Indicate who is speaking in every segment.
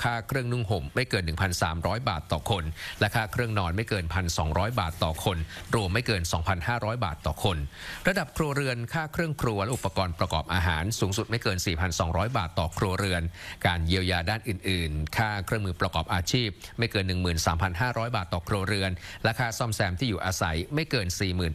Speaker 1: ค่าเครื่องนุ่งห่มไม่เกิน 1,300 บาทต่อคนและค่าเครื่องนอนไม่เกิน 1,200 บาทต่อคนรวมไม่เกิน 2,500 บาทต่อคนระดับครัวเรือนค่าเครื่องครัวและอุปกรณ์ประกอบอาหารสูงสุดไม่เกิน 4,200 บาทต่อครัวเรือนการเยียวยาด้านอื่นๆค่าเครื่องมือประกอบอาชีพไม่เกิน 13,500 บาทต่อครัวเรือนและค่าซ่อมแซมที่อยู่อาศัยไม่เกิน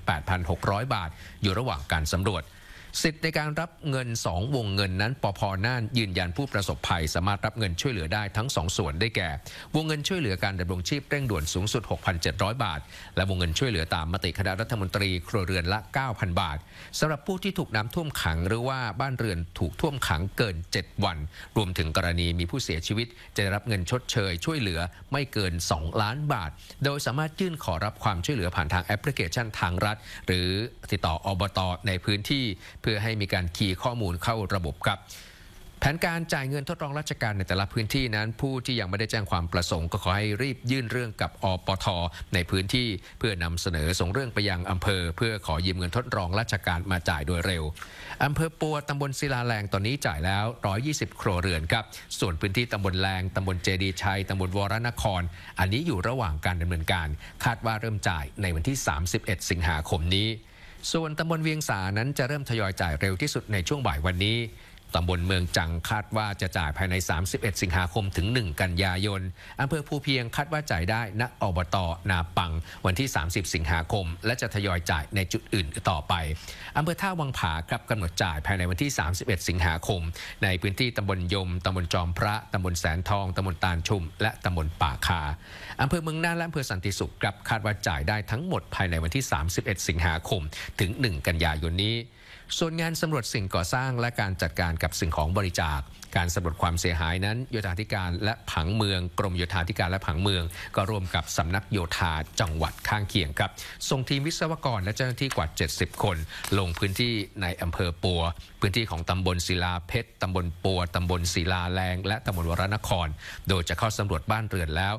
Speaker 1: 48,600 บาทอยู่ระหว่างการสำรวจสิทธิ์ในการรับเงิน2วงเงินนั้นปภ.น่านยืนยันผู้ประสบภัยสามารถรับเงินช่วยเหลือได้ทั้ง2ส่วนได้แก่วงเงินช่วยเหลือการดำรงชีพเร่งด่วนสูงสุด 6,700 บาทและวงเงินช่วยเหลือตามมติคณะรัฐมนตรีครัวเรือนละ 9,000 บาทสำหรับผู้ที่ถูกน้ำท่วมขังหรือว่าบ้านเรือนถูกท่วมขังเกิน7วันรวมถึงกรณีมีผู้เสียชีวิตจะได้รับเงินชดเชยช่วยเหลือไม่เกิน2 ล้านบาทโดยสามารถยื่นขอรับความช่วยเหลือผ่านทางแอปพลิเคชันทางรัฐหรือติดต่ออบต.ในพื้นที่เพื่อให้มีการคีย์ข้อมูลเข้าระบบครับแผนการจ่ายเงินทดลองราชการในแต่ละพื้นที่นั้นผู้ที่ยังไม่ได้แจ้งความประสงค์ก็ขอให้รีบยื่นเรื่องกับอปท.ในพื้นที่เพื่อนำเสนอส่งเรื่องไปยังอำเภอเพื่อขอยืมเงินทดลองราชการมาจ่ายโดยเร็วอำเภอปัวตำบลศิลาแรงตอนนี้จ่ายแล้ว120ครัวเรือนครับส่วนพื้นที่ตำบลแรงตำบลเจดีชัยตำบลวรนครอันนี้อยู่ระหว่างการดำเนินการคาดว่าเริ่มจ่ายในวันที่31สิงหาคมนี้ส่วนตำบลเวียงสานั้นจะเริ่มทยอยจ่ายเร็วที่สุดในช่วงบ่ายวันนี้ตำบลเมืองจังคาดว่าจะจ่ายภายใน31สิงหาคมถึง1กันยายนอำเภอภูเพียงคาดว่าจ่ายได้ณอบต.นาปังวันที่30สิงหาคมและจะทยอยจ่ายในจุดอื่นต่อไปอำเภอท่าวังผาครับกำหนดจ่ายภายในวันที่31สิงหาคมในพื้นที่ตำบลยมตำบลจอมพระตำบลแสนทองตำบลตาลชุมและตำบลป่าคาอำเภอเมืองน่านและอำเภอสันติสุขครับคาดว่าจ่ายได้ทั้งหมดภายในวันที่31สิงหาคมถึง1กันยายนนี้ส่วนงานสำรวจสิ่งก่อสร้างและการจัดการกับสิ่งของบริจาคการสำรวจความเสียหายนั้นโยธาธิการและผังเมืองกรมโยธาธิการและผังเมืองก็ร่วมกับสำนักโยธาจังหวัดข้างเคียงครับส่งทีมวิศวกรและเจ้าหน้าที่กว่า70คนลงพื้นที่ในอำเภอปัวพื้นที่ของตำบลศิลาเพชรตำบลปัวตำบลศิลาแรงและตำบลวรนครโดยจะเข้าสำรวจบ้านเรือนแล้ว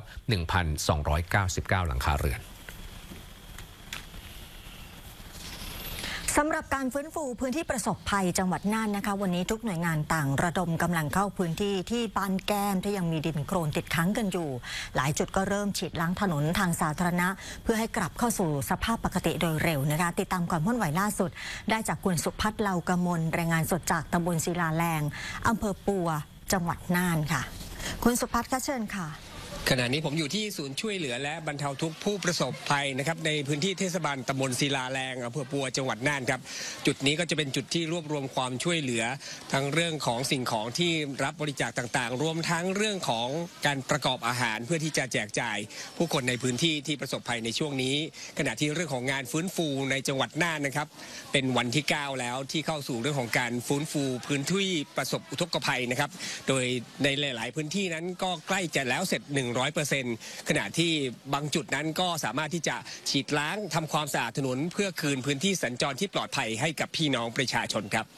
Speaker 1: 1,299 หลังคาเรือน
Speaker 2: สำหรับการฟื้นฟูพื้นที่ประสบภัยจังหวัดน่านนะคะวันนี้ทุกหน่วยงานต่างระดมกำลังเข้าพื้นที่ที่บ้านแก้มที่ยังมีดินโคลนติดค้างกันอยู่หลายจุดก็เริ่มฉีดล้างถนนทางสาธารณะเพื่อให้กลับเข้าสู่สภาพปกติโดยเร็วนะคะติดตามความเคลื่อนไหวล่าสุดได้จากคุณสุพัฒน์เลากมลรายงานสดจากตำบลศิลาแรงอำเภอปัวจังหวัดน่านค่ะคุณสุพัฒน์คะเชิญค่ะ
Speaker 3: ขณะนี้ผมอยู่ที่ศูนย์ช่วยเหลือและบรรเทาทุกข์ผู้ประสบภัยนะครับในพื้นที่เทศบาลตำบลศิลาแรงอำเภอปัวจังหวัดน่านครับจุดนี้ก็จะเป็นจุดที่รวบรวมความช่วยเหลือทั้งเรื่องของสิ่งของที่รับบริจาคต่างๆรวมทั้งเรื่องของการประกอบอาหารเพื่อที่จะแจกจ่ายผู้คนในพื้นที่ที่ประสบภัยในช่วงนี้ขณะที่เรื่องของงานฟื้นฟูในจังหวัดน่านนะครับเป็นวันที่9แล้วที่เข้าสู่เรื่องของการฟื้นฟูพื้นที่ประสบอุทกภัยนะครับโดยในหลายๆพื้นที่นั้นก็ใกล้จะแล้วเสร็จ100%ขณะที่บางจุดนั้นก็สามารถที่จะฉีดล้างทำความสะอาดถนนเพื่อคืนพื้นที่สัญจรที่ปลอดภัยให้กับพี่น้องประชาชนครับ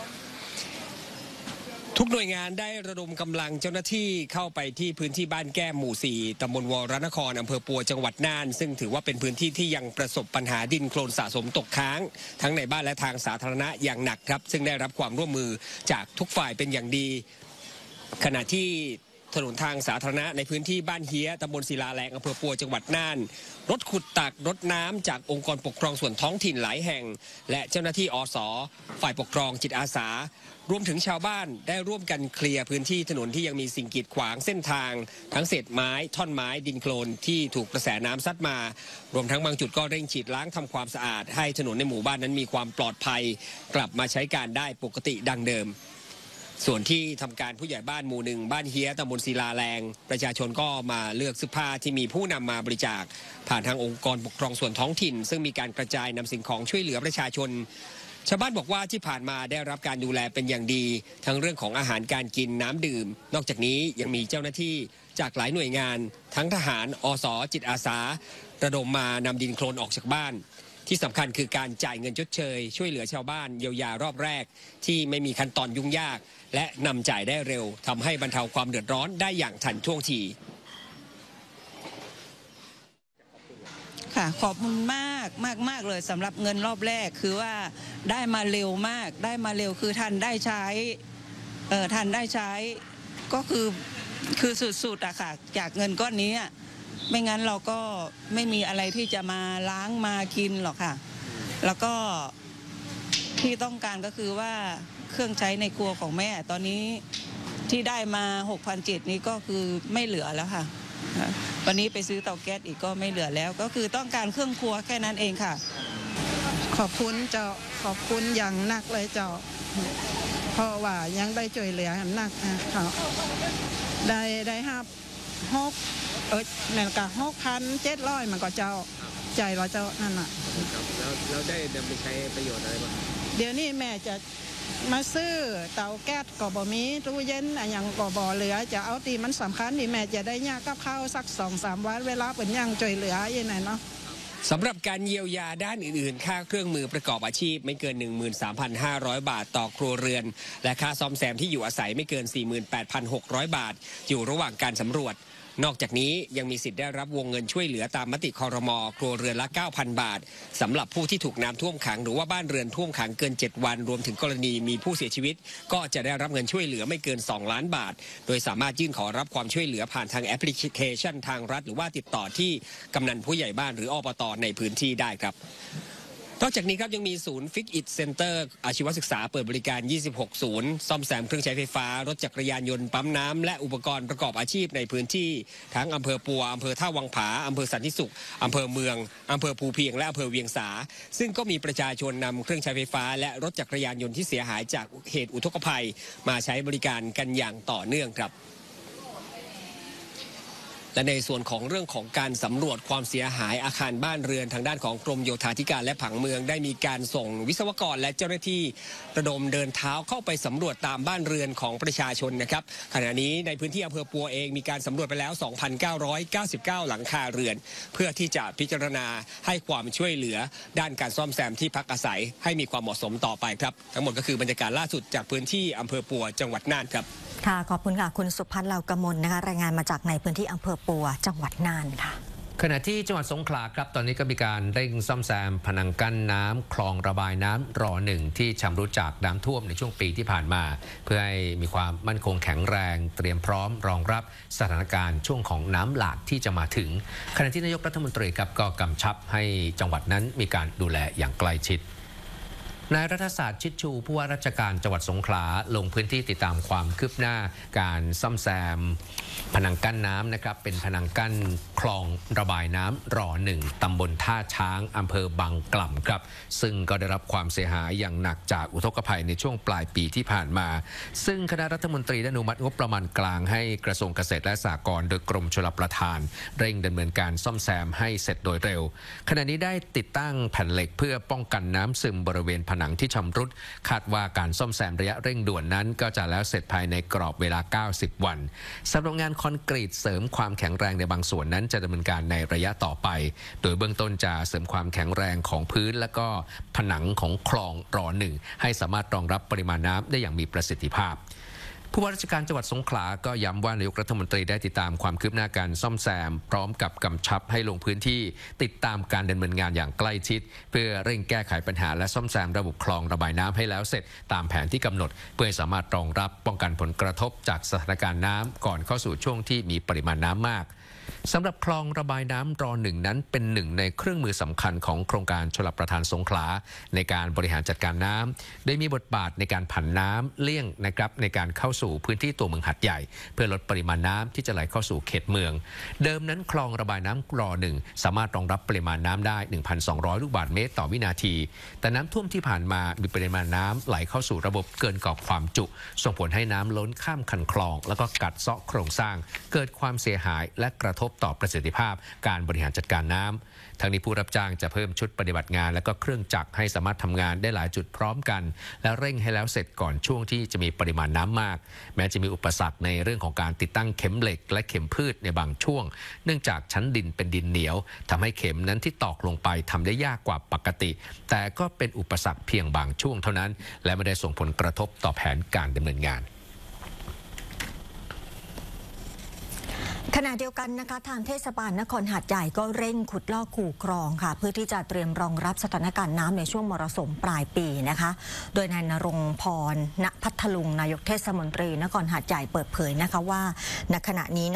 Speaker 3: ทุกหน่วยงานได้ระดมกำลังเจ้าหน้าที่เข้าไปที่พื้นที่บ้านแก้มหมู่4ตำบลวรนครอำเภอปัวจังหวัดน่านซึ่งถือว่าเป็นพื้นที่ที่ยังประสบปัญหาดินโคลนสะสมตกค้างทั้งในบ้านและทางสาธารณะอย่างหนักครับซึ่งได้รับความร่วมมือจากทุกฝ่ายเป็นอย่างดีขณะที่ถนนทางสาธารณะในพื้นที่บ้านเฮียตำบลศิลาแรงอำเภอปัวจังหวัดน่านรถขุดตักรถน้ำจากองค์กรปกครองส่วนท้องถิ่นหลายแห่งและเจ้าหน้าที่อส.ฝ่ายปกครองจิตอาสารวมถึงชาวบ้านได้ร่วมกันเคลียร์พื้นที่ถนนที่ยังมีสิ่งกีดขวางเส้นทางทั้งเศษไม้ท่อนไม้ดินโคลนที่ถูกกระแสน้ำซัดมารวมทั้งบางจุดก็เร่งฉีดล้างทำความสะอาดให้ถนนในหมู่บ้านนั้นมีความปลอดภัยกลับมาใช้การได้ปกติดังเดิมส่วนที่ทำการผู้ใหญ่บ้านหมู่1บ้านเฮียตำบลศิลาแรงประชาชนก็มาเลือกเสื้อผ้าที่มีผู้นำมาบริจาคผ่านทางองค์กรปกครองส่วนท้องถิ่นซึ่งมีการกระจายนำสิ่งของช่วยเหลือประชาชนชาวบ้านบอกว่าที่ผ่านมาได้รับการดูแลเป็นอย่างดีทั้งเรื่องของอาหารการกินน้ำดื่มนอกจากนี้ยังมีเจ้าหน้าที่จากหลายหน่วยงานทั้งทหารอส.จิตอาสาระดมมานำดินโคลนออกจากบ้านที่สำคัญคือการจ่ายเงินชดเชยช่วยเหลือชาวบ้านเยียวยารอบแรกที่ไม่มีขั้นตอนยุ่งยากและนำจ่ายได้เร็วทำให้บรรเทาความเดือดร้อนได้อย่างทันท่วงที
Speaker 4: ค่ะขอบคุณมากเลยสำหรับเงินรอบแรกคือว่าได้มาเร็วมากได้มาเร็วคือทันได้ใช้ก็คือคือสุดๆอะค่ะจากเงินก้อนนี้ไม่งั้นเราก็ไม่มีอะไรที่จะมาล้างมากินหรอกค่ะแล้วก็ที่ต้องการก็คือว่าเครื่องใช้ในครัวของแม่ตอนนี้ที่ได้มา 6,700 นี้ก็คือไม่เหลือแล้วค่ะวันนี้ไปซื้อเตาแก๊สอีกก็ไม่เหลือแล้วก็คือต้องการเครื่องครัวแค่นั้นเองค่ะ
Speaker 5: ขอบคุณเจ้าขอบคุณอย่างหนักเลยเจ้าเพราะว่ายังได้ช่วยเหลือหนักค่ะได้นั่นก็6,700มันก็เจ้าใจเราเจ้านั่นน่ะ
Speaker 3: แล้วได้นำไปใช้ประโยชน์อะไรบ้าง
Speaker 5: เดี๋ยวนี้แม่จะมาซื้อเตาแก๊สก็บ่มีตู้เย็นอย่างก็บ่เหลือจะเอาตีมันสำคัญนี่แม่จะได้ย่างกับข้าวสัก 2-3 วันเวลาเป็นย่างช่วยเหลืออย่างไรเนาะ
Speaker 3: สำหรับการเยียวยาด้านอื่นๆค่าเครื่องมือประกอบอาชีพไม่เกิน 13,500 บาทต่อครัวเรือนและค่าซ่อมแซมที่อยู่อาศัยไม่เกิน 48,600 บาทอยู่ระหว่างการสำรวจนอกจากนี้ยังมีสิทธิ์ได้รับวงเงินช่วยเหลือตามมติครม.ครัวเรือนละ 9,000 บาทสำหรับผู้ที่ถูกน้ำท่วมขังหรือว่าบ้านเรือนท่วมขังเกิน 7 วันรวมถึงกรณีมีผู้เสียชีวิตก็จะได้รับเงินช่วยเหลือไม่เกิน 2 ล้านบาทโดยสามารถยื่นขอรับความช่วยเหลือผ่านทางแอปพลิเคชันทางรัฐหรือว่าติดต่อที่กำนันผู้ใหญ่บ้านหรืออบต.ในพื้นที่ได้ครับนอกจากนี้ครับยังมีศูนย์ฟิกอิทเซ็นเตอร์อาชีวศึกษาเปิดบริการ 26 ศูนย์ซ่อมแซมเครื่องใช้ไฟฟ้ารถจักรยานยนต์ปั๊มน้ำและอุปกรณ์ประกอบอาชีพในพื้นที่ทั้งอำเภอปัวอำเภอท่าวังผาอำเภอสันติสุขอำเภอเมืองอำเภอภูเพียงและอำเภอเวียงสาซึ่งก็มีประชาชนนำเครื่องใช้ไฟฟ้าและรถจักรยานยนต์ที่เสียหายจากเหตุอุทกภัยมาใช้บริการกันอย่างต่อเนื่องครับและในส่วนของเรื่องของการสำรวจความเสียหายอาคารบ้านเรือนทางด้านของกรมโยธาธิการและผังเมืองได้มีการส่งวิศวกรและเจ้าหน้าที่ระดมเดินเท้าเข้าไปสำรวจตามบ้านเรือนของประชาชนนะครับขณะนี้ในพื้นที่อำเภอปัวเองมีการสำรวจไปแล้ว 2,999 หลังคาเรือนเพื่อที่จะพิจารณาให้ความช่วยเหลือด้านการซ่อมแซมที่พักอาศัยให้มีความเหมาะสมต่อไปครับทั้งหมดก็คือบรรยากาศล่าสุดจากพื้นที่อำเภอปัวจังหวัดน่านครับ
Speaker 2: ค่ะขอบคุณค่ะคุณสุพัฒน์เหล่ากมลนะคะรายงานมาจากในพื้นที่อำเภอปัวจังหวัดน่านค่ะ
Speaker 1: ขณะที่จังหวัดสงขลาครับตอนนี้ก็มีการเร่งซ่อมแซมผนังกั้นน้ำคลองระบายน้ำร.1 ที่ชำรุดจากน้ำท่วมในช่วงปีที่ผ่านมาเพื่อให้มีความมั่นคงแข็งแรงเตรียมพร้อมรองรับสถานการณ์ช่วงของน้ำหลากที่จะมาถึงขณะที่นายกรัฐมนตรีครับก็กำชับให้จังหวัดนั้นมีการดูแลอย่างใกล้ชิดนายรัฐศาสตร์ชิดชูผู้ว่าราชการจังหวัดสงขลาลงพื้นที่ติดตามความคืบหน้าการซ่อมแซมผนังกั้นน้ำนะครับเป็นผนังกั้นคลองระบายน้ำร.1 ตำบลท่าช้างอำเภอบางกล่ำครับซึ่งก็ได้รับความเสียหายอย่างหนักจากอุทกภัยในช่วงปลายปีที่ผ่านมาซึ่งคณะรัฐมนตรีได้อนุมัติงบประมาณกลางให้กระทรวงเกษตรและสหกรณ์โดยกรมชลประทานเร่งดำเนินการซ่อมแซมให้เสร็จโดยเร็วขณะนี้ได้ติดตั้งแผ่นเหล็กเพื่อป้องกันน้ำซึมบริเวณผนังที่ชำรุดคาดว่าการซ่อมแซมระยะเร่งด่วนนั้นก็จะแล้วเสร็จภายในกรอบเวลา90วันสำหรับงานคอนกรีตเสริมความแข็งแรงในบางส่วนนั้นจะดำเนินการในระยะต่อไปโดยเบื้องต้นจะเสริมความแข็งแรงของพื้นและก็ผนังของคลองร.1 ให้สามารถรองรับปริมาณน้ำได้อย่างมีประสิทธิภาพผู้ว่าราชการจังหวัดสงขลาก็ย้ำว่านายกรัฐมนตรีได้ติดตามความคืบหน้าการซ่อมแซมพร้อมกับกำชับให้ลงพื้นที่ติดตามการดำเนินงานอย่างใกล้ชิดเพื่อเร่งแก้ไขปัญหาและซ่อมแซมระบบคลองระบายน้ำให้แล้วเสร็จตามแผนที่กำหนดเพื่อสามารถรองรับป้องกันผลกระทบจากสถานการณ์น้ำก่อนเข้าสู่ช่วงที่มีปริมาณน้ำมากสำหรับคลองระบายน้ำร.1 นั้นเป็นหนึ่งในเครื่องมือสำคัญของโครงการชลประทานสงขลาในการบริหารจัดการน้ำโดยมีบทบาทในการผันน้ำเลี่ยงนะครับในการเข้าสู่พื้นที่ตัวเมืองหัดใหญ่เพื่อลดปริมาณน้ำที่จะไหลเข้าสู่เขตเมืองเดิมนั้นคลองระบายน้ำร.1 สามารถรองรับปริมาณน้ำได้ 1,200 ลูกบาศก์เมตรต่อวินาทีแต่น้ำท่วมที่ผ่านมามีปริมาณน้ำไหลเข้าสู่ระบบเกินกรอบความจุส่งผลให้น้ำล้นข้ามคันคลองแล้วก็กัดเซาะโครงสร้างเกิดความเสียหายและกระทบต่อประสิทธิภาพการบริหารจัดการน้ำทั้งนี้ผู้รับจ้างจะเพิ่มชุดปฏิบัติงานและก็เครื่องจักรให้สามารถทำงานได้หลายจุดพร้อมกันและเร่งให้แล้วเสร็จก่อนช่วงที่จะมีปริมาณน้ำมากแม้จะมีอุปสรรคในเรื่องของการติดตั้งเข็มเหล็กและเข็มพืชในบางช่วงเนื่องจากชั้นดินเป็นดินเหนียวทำให้เข็มนั้นที่ตอกลงไปทำได้ยากกว่าปกติแต่ก็เป็นอุปสรรคเพียงบางช่วงเท่านั้นและไม่ได้ส่งผลกระทบต่อแผนการดำเนินงาน
Speaker 2: ขณะเดียวกันนะคะทางเทศบาลนครหาดใหญ่ก็เร่งขุดลอกคูคลองค่ะเพื่อที่จะเตรียมรองรับสถานการณ์น้ำในช่วงมรสุมปลายปีนะคะโดยนายณรงค์พร ณ พัทลุงนายกเทศมนตรีนครหาดใหญ่เปิดเผยนะคะว่าณขณะนี้